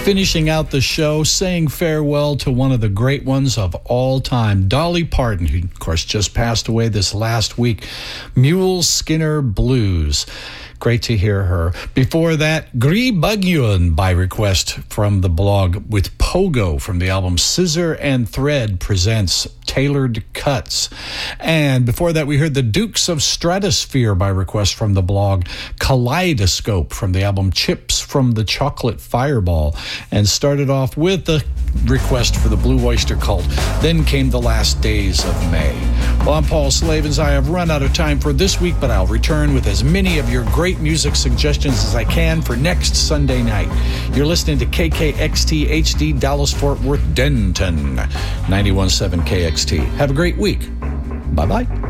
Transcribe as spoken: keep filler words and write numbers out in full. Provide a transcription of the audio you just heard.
Finishing out the show, saying farewell to one of the great ones of all time, Dolly Parton, who, of course, just passed away this last week. Mule Skinner Blues. Great to hear her. Before that, Gri Bagyun by request from the blog with Pogo from the album Scissor and Thread presents Tailored Cuts. And before that, we heard the Dukes of Stratosphere by request from the blog Kaleidoscope from the album Chips from the Chocolate Fireball. And started off with the request for the Blue Oyster Cult. Then came the Last Days of May. Well, I'm Paul Slavens. I have run out of time for this week, but I'll return with as many of your great music suggestions as I can for next Sunday night. You're listening to K K X T H D Dallas-Fort Worth Denton, ninety-one point seven K X T. Have a great week. Bye-bye.